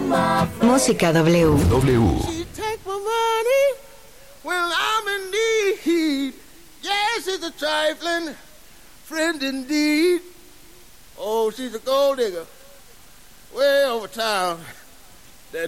Música W. She take my money when I'm in need. Yes, she's a trifling friend indeed. Oh, she's a gold digger way over town.